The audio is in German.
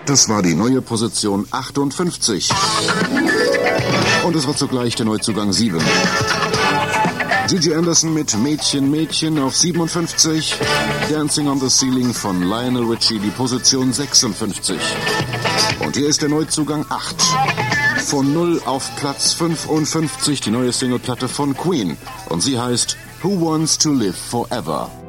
Das war die neue Position 58. Und es war zugleich der Neuzugang 7. Gigi Anderson mit Mädchen, Mädchen auf 57. Dancing on the Ceiling von Lionel Richie, die Position 56. Und hier ist der Neuzugang 8. Von 0 auf Platz 55, die neue Singleplatte von Queen. Und sie heißt Who Wants to Live Forever?